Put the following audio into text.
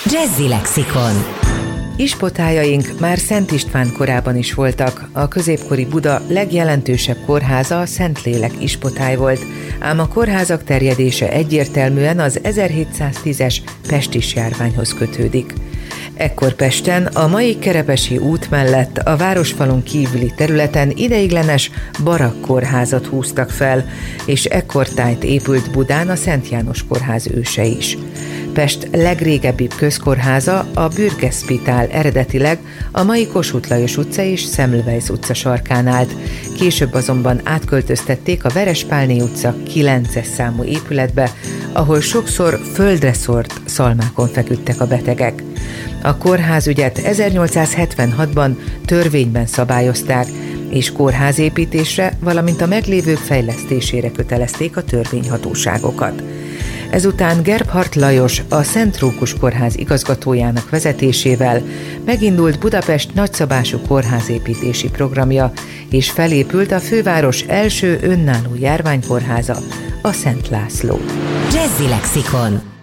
Jazzy Lexikon. Ispotájaink már Szent István korában is voltak. A középkori Buda legjelentősebb kórháza a Szentlélek ispotály volt, ám a kórházak terjedése egyértelműen az 1710-es pestis járványhoz kötődik. Ekkor Pesten, a mai Kerepesi út mellett a városfalun kívüli területen ideiglenes barakkórházat húztak fel, és ekkortájt épült Budán a Szent János kórház őse is. Pest legrégebbi közkórháza, a Bürgerspital eredetileg a mai Kossuth Lajos utca és Semmelweis utca sarkán állt. Később azonban átköltöztették a Verespálné utca 9-es számú épületbe, ahol sokszor földre szórt szalmákon feküdtek a betegek. A kórházügyet 1876-ban törvényben szabályozták, és kórházépítésre, valamint a meglévők fejlesztésére kötelezték a törvényhatóságokat. Ezután Gerbhardt Lajos, a Szent Rókus Kórház igazgatójának vezetésével megindult Budapest nagyszabású kórházépítési programja, és felépült a főváros első önálló járványkórháza, a Szent László. Jazzy Lexikon.